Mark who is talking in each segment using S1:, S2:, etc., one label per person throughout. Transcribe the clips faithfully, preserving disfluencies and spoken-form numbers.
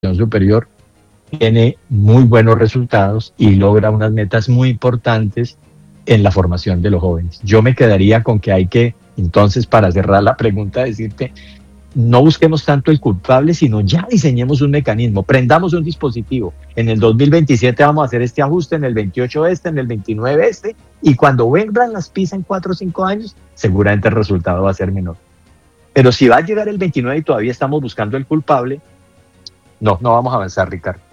S1: superior tiene muy buenos resultados y logra unas metas muy importantes en la formación de los jóvenes. Yo me quedaría con que hay que, entonces, para cerrar la pregunta, decirte, no busquemos tanto el culpable, sino ya diseñemos un mecanismo, prendamos un dispositivo. En el dos mil veintisiete vamos a hacer este ajuste, en el veintiocho este, en el veintinueve este, y cuando vengan las PISA en cuatro o cinco años, seguramente el resultado va a ser menor. Pero si va a llegar el veintinueve y todavía estamos buscando el culpable, no, no vamos a avanzar, Ricardo.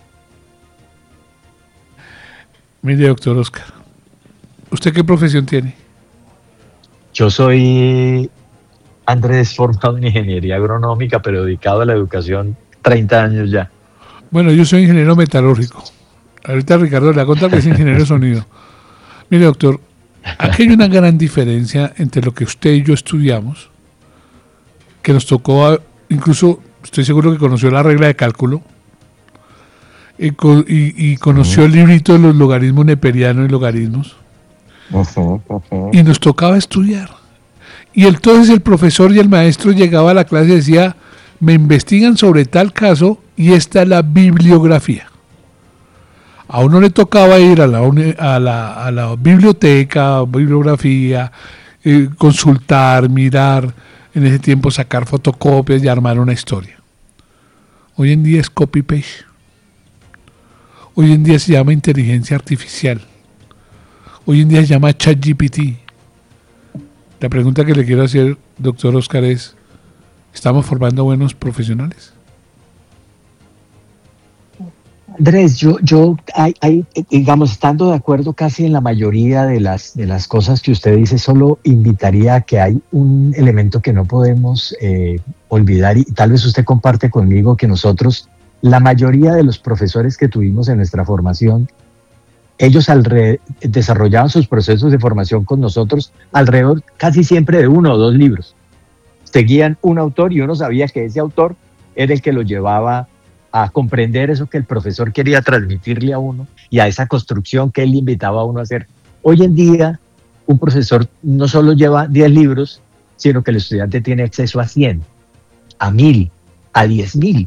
S2: Mire, doctor Oscar, ¿usted qué profesión tiene?
S1: Yo soy, Andrés, formado en ingeniería agronómica, pero dedicado a la educación treinta años ya.
S2: Bueno, yo soy ingeniero metalúrgico. Ahorita Ricardo le va a contar que es ingeniero de sonido. Mire, doctor, aquí hay una gran diferencia entre lo que usted y yo estudiamos, que nos tocó, incluso estoy seguro que conoció la regla de cálculo, y, y, y conoció uh-huh. el librito de los logaritmos neperianos y logaritmos, uh-huh, uh-huh. y nos tocaba estudiar. Y entonces el profesor y el maestro llegaba a la clase y decía, me investigan sobre tal caso y esta es la bibliografía. A uno le tocaba ir a la, a la, a la biblioteca, bibliografía, eh, consultar, mirar, en ese tiempo sacar fotocopias y armar una historia. Hoy en día es copy-paste. Hoy en día se llama inteligencia artificial. Hoy en día se llama ChatGPT. La pregunta que le quiero hacer, doctor Oscar, es, ¿estamos formando buenos profesionales?
S1: Andrés, yo, yo hay, hay, digamos, estando de acuerdo casi en la mayoría de las, de las cosas que usted dice, solo invitaría a que hay un elemento que no podemos eh, olvidar, y tal vez usted comparte conmigo que nosotros, la mayoría de los profesores que tuvimos en nuestra formación, ellos alre- desarrollaban sus procesos de formación con nosotros alrededor casi siempre de uno o dos libros. Seguían un autor y uno sabía que ese autor era el que lo llevaba a comprender eso que el profesor quería transmitirle a uno y a esa construcción que él invitaba a uno a hacer. Hoy en día, un profesor no solo lleva diez libros, sino que el estudiante tiene acceso a cien, a mil, a diez mil.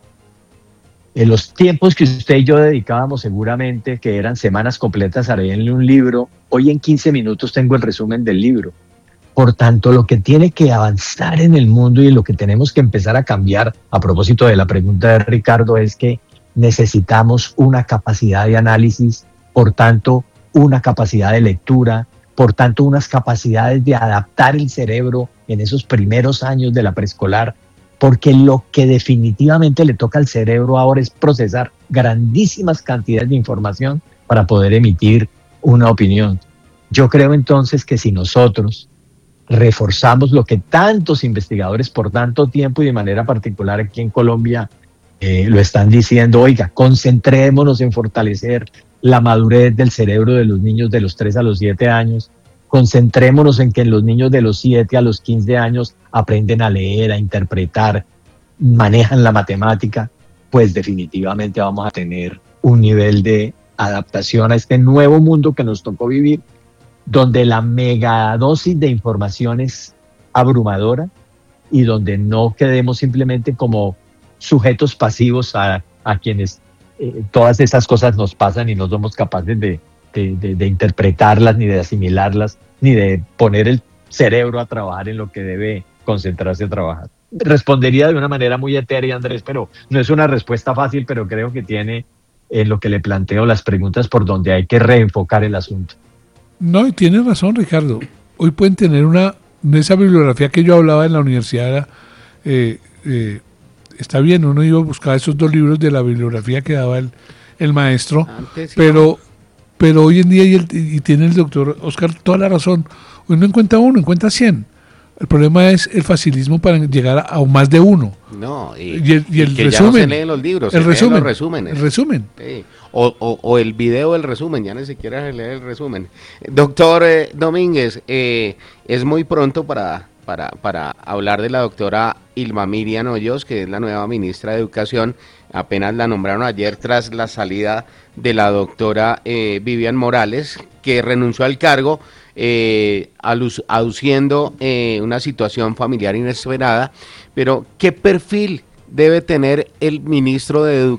S1: En los tiempos que usted y yo dedicábamos seguramente, que eran semanas completas a leerle un libro, hoy en quince minutos tengo el resumen del libro. Por tanto, lo que tiene que avanzar en el mundo y lo que tenemos que empezar a cambiar, a propósito de la pregunta de Ricardo, es que necesitamos una capacidad de análisis, por tanto, una capacidad de lectura, por tanto, unas capacidades de adaptar el cerebro en esos primeros años de la preescolar, porque lo que definitivamente le toca al cerebro ahora es procesar grandísimas cantidades de información para poder emitir una opinión. Yo creo entonces que si nosotros reforzamos lo que tantos investigadores por tanto tiempo y de manera particular aquí en Colombia eh, lo están diciendo, oiga, concentrémonos en fortalecer la madurez del cerebro de los niños de los tres a los siete años, concentrémonos en que los niños de los siete a los quince años aprenden a leer, a interpretar, manejan la matemática, pues definitivamente vamos a tener un nivel de adaptación a este nuevo mundo que nos tocó vivir, donde la megadosis de información es abrumadora y donde no quedemos simplemente como sujetos pasivos a, a quienes eh, todas esas cosas nos pasan y no somos capaces de, de, de, de interpretarlas, ni de asimilarlas, ni de poner el cerebro a trabajar en lo que debe concentrarse a trabajar. Respondería de una manera muy etérea, Andrés, pero no es una respuesta fácil, pero creo que tiene en lo que le planteo las preguntas por donde hay que reenfocar el asunto.
S2: No, y tienes razón, Ricardo. Hoy pueden tener una, esa bibliografía que yo hablaba en la universidad, eh, eh, está bien, uno iba a buscar esos dos libros de la bibliografía que daba el, el maestro, Antes, sí, pero, pero hoy en día, y, el, y tiene el doctor Oscar toda la razón, hoy no encuentra uno, encuentra cien. El problema es el facilismo para llegar a, a más de uno.
S3: No, y,
S2: y el, y el
S3: y que
S2: resumen.
S3: Ya no se leen los libros,
S2: el
S3: se
S2: resumen,
S3: leen los resúmenes.
S2: El resumen.
S3: Sí. O, o, o el video del resumen, ya ni siquiera se lee el resumen. Doctor eh, Domínguez, eh, es muy pronto para, para, para hablar de la doctora Ilma Miriam Hoyos, que es la nueva ministra de Educación. Apenas la nombraron ayer tras la salida de la doctora eh, Vivian Morales, que renunció al cargo, eh, aduciendo eh, una situación familiar inesperada. Pero, ¿qué perfil debe tener el ministro de